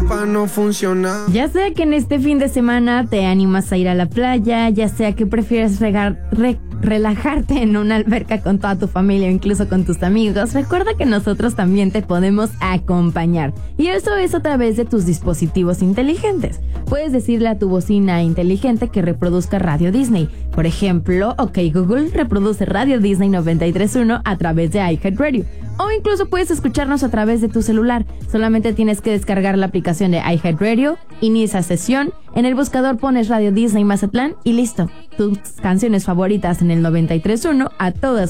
pa' no funcionar. Ya sea que en este fin de semana te animas a ir a la playa, ya sea que prefieres relajarte en una alberca con toda tu familia o incluso con tus amigos, recuerda que nosotros también te podemos acompañar. Y eso es a través de tus dispositivos inteligentes. Puedes decirle a tu bocina inteligente que reproduzca Radio Disney. Por ejemplo, OK Google, reproduce Radio Disney 93.1 a través de iHeartRadio. O incluso puedes escucharnos a través de tu celular. Solamente tienes que descargar la aplicación de iHeartRadio, inicia sesión, en el buscador pones Radio Disney Mazatlán y listo. Tus canciones favoritas en el 93.1 a todas